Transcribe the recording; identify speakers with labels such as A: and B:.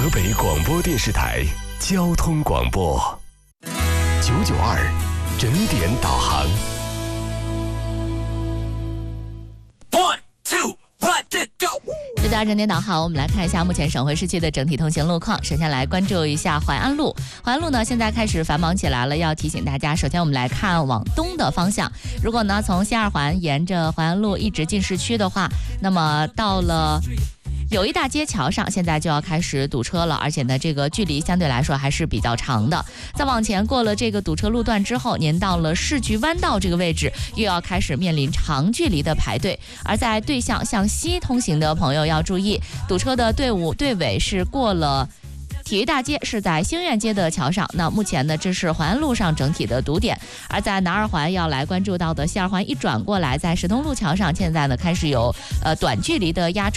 A: 河北广播电视台交通广播992整点导航。
B: 这段整点导航，我们来看一下目前省会市区的整体通行路况。首先来关注一下淮安路，淮安路呢现在开始繁忙起来了，要提醒大家。首先我们来看往东的方向，如果呢从西二环沿着淮安路一直进市区的话，那么到了友谊大街桥上，现在就要开始堵车了，而且呢，这个距离相对来说还是比较长的。再往前过了这个堵车路段之后，您到了市局弯道这个位置，又要开始面临长距离的排队。而在对向向西通行的朋友要注意，堵车的队伍队尾是过了体育大街，是在兴苑街的桥上。那目前呢，这是淮安路上整体的堵点。而在南二环要来关注到的西二环一转过来，在石通路桥上，现在呢开始有短距离的压车。